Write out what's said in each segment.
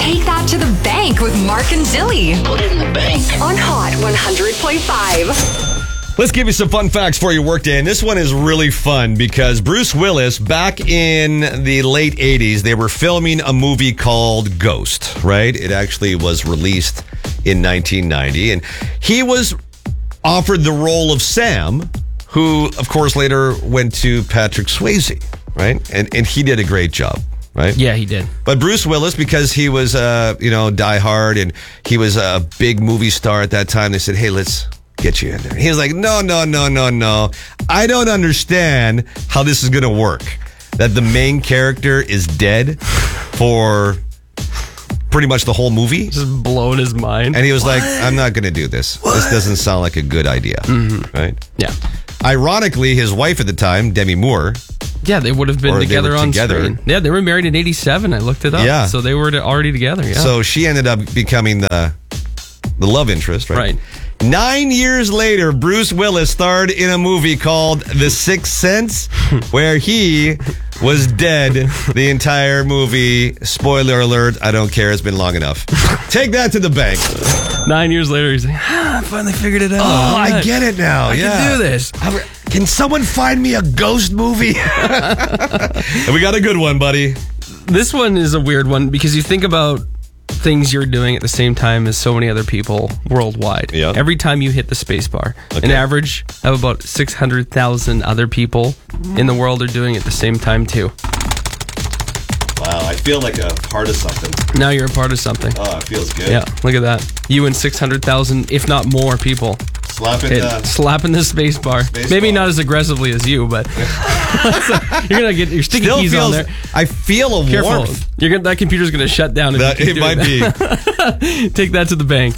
Take that to the bank with Mark and Zilly. Put it in the bank. On Hot 100.5. Let's give you some fun facts for your workday. And this one is really fun because Bruce Willis, back in the late 80s, they were filming a movie called Ghost, right? It actually was released in 1990. And he was offered the role of Sam, who, of course, later went to Patrick Swayze, right? And he did a great job. Right? Yeah, he did. But Bruce Willis, because he was, Die Hard and he was a big movie star at that time, they said, hey, let's get you in there. He was like, no. I don't understand how this is going to work. That the main character is dead for pretty much the whole movie. Just blowing his mind. And he was like, I'm not going to do this. What? This doesn't sound like a good idea. Mm-hmm. Right? Yeah. Ironically, his wife at the time, Demi Moore. Yeah, they would have been together on screen. Yeah, they were married in 87. I looked it up. Yeah. So they were already together. Yeah. So she ended up becoming the love interest, right? Right. 9 years later, Bruce Willis starred in a movie called The Sixth Sense, where he was dead the entire movie. Spoiler alert, I don't care, it's been long enough. Take that to the bank. 9 years later, he's like, I finally figured it out. Oh, I get it now. I can do this. Can someone find me a ghost movie? And we got a good one, buddy. This one is a weird one because you think about things you're doing at the same time as so many other people worldwide. Yep. Every time you hit the space bar, an average of about 600,000 other people in the world are doing it at the same time too. Wow, I feel like a part of something. Now you're a part of something. Oh, it feels good. Yeah, look at that. You and 600,000, if not more people. Slapping the space bar. Maybe not as aggressively as you, but you're gonna get your sticky keys on there. I feel a warmth. That computer's gonna shut down. It might be. Take that to the bank.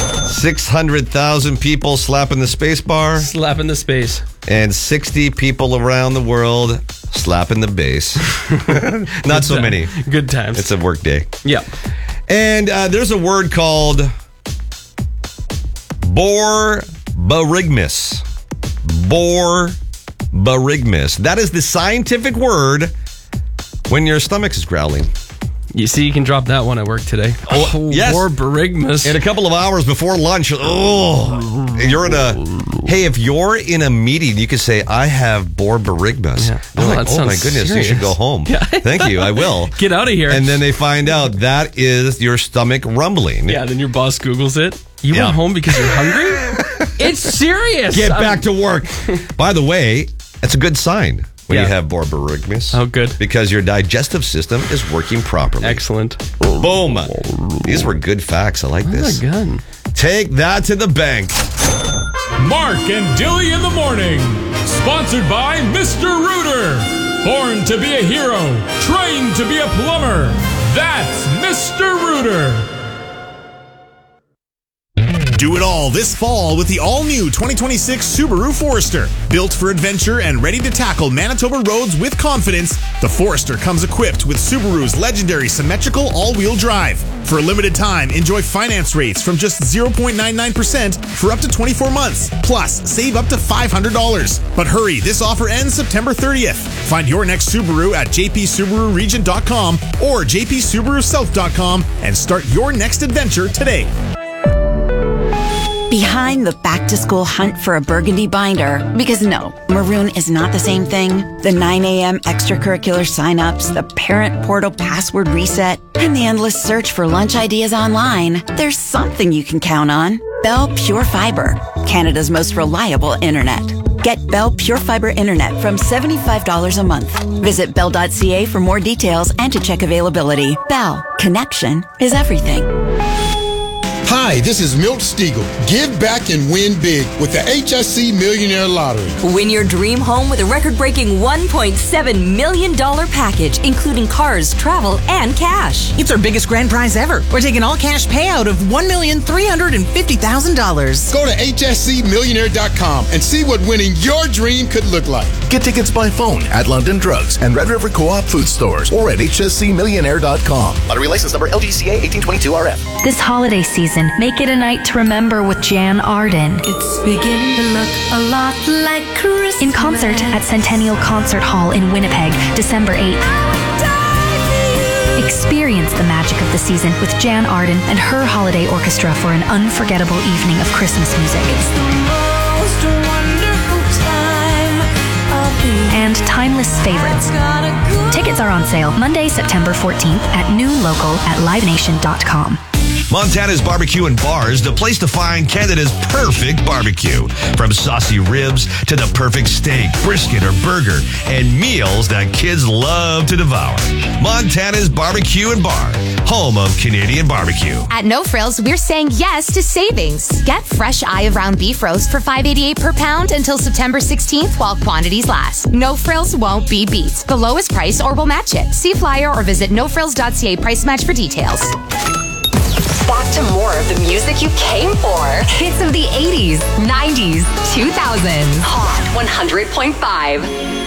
600,000 people slapping the space bar. Slapping the space. And 60 people around the world slapping the bass. Not so many. Good times. It's a work day. Yeah. And there's a word called borborygmus. Borborygmus. That is the scientific word when your stomach is growling. You see, you can drop that one at work today. Oh, yes. Borborygmus. In a couple of hours before lunch. Oh, if you're in a meeting, you could say, I have borborygmus. Yeah. They're like, oh my goodness, serious. you should go home. Yeah. Thank you, I will. Get out of here. And then they find out that is your stomach rumbling. Yeah, then your boss Googles it. You went home because you're hungry? It's serious. Get back to work. By the way, that's a good sign when you have borborygmus. Oh, good. Because your digestive system is working properly. Excellent. Boom. These were good facts. I like this. Oh, good. Take that to the bank. Mark and Dilly in the morning. Sponsored by Mr. Rooter. Born to be a hero. Trained to be a plumber. That's Mr. Rooter. Do it all this fall with the all-new 2026 Subaru Forester. Built for adventure and ready to tackle Manitoba roads with confidence, the Forester comes equipped with Subaru's legendary symmetrical all-wheel drive. For a limited time, enjoy finance rates from just 0.99% for up to 24 months. Plus, save up to $500. But hurry, this offer ends September 30th. Find your next Subaru at jpsubaruregion.com or jpsubarusouth.com and start your next adventure today. Behind the back-to-school hunt for a burgundy binder, because no, maroon is not the same thing. The 9 a.m. extracurricular signups, the parent portal password reset, and the endless search for lunch ideas online. There's something you can count on. Bell Pure Fiber, Canada's most reliable internet. Get Bell Pure Fiber Internet from $75 a month. Visit bell.ca for more details and to check availability. Bell, connection is everything. Hi, this is Milt Stiegel. Give back and win big with the HSC Millionaire Lottery. Win your dream home with a record-breaking $1.7 million package, including cars, travel, and cash. It's our biggest grand prize ever. We're taking all cash payout of $1,350,000. Go to hscmillionaire.com and see what winning your dream could look like. Get tickets by phone at London Drugs and Red River Co-op Food Stores or at hscmillionaire.com. Lottery license number LGCA 1822RF. This holiday season, make it a night to remember with Jan Arden. It's beginning to look a lot like Christmas. In concert at Centennial Concert Hall in Winnipeg, December 8th. Experience the magic of the season with Jan Arden and her holiday orchestra for an unforgettable evening of Christmas music. It's the most wonderful time of the year. And timeless favorites. Tickets are on sale Monday, September 14th at new local at livenation.com. Montana's Barbecue and Bars, the place to find Canada's perfect barbecue. From saucy ribs to the perfect steak, brisket, or burger, and meals that kids love to devour. Montana's Barbecue and Bar, home of Canadian barbecue. At No Frills, we're saying yes to savings. Get fresh eye of round beef roast for $5.88 per pound until September 16th while quantities last. No Frills won't be beat. The lowest price or we'll match it. See flyer or visit nofrills.ca price match for details. Back to more of the music you came for. Hits of the 80s, 90s, 2000s. Hot 100.5.